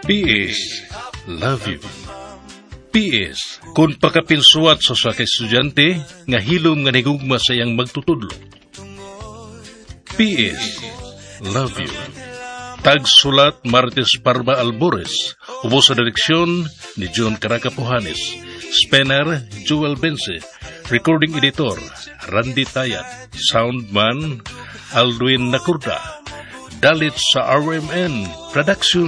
PS, love you. PS, kung pakapinsuat sa kay estudyante, nga hilom nga nigugma sa iyang magtutudlo. PS, love you. Tagsulat Martes Parma Albores, ubo sa direksyon ni John Caracapuhanes, Spener Joel Bense, recording editor Randy Tayat, soundman Aldwin Nakurda, dalit sa RMN Production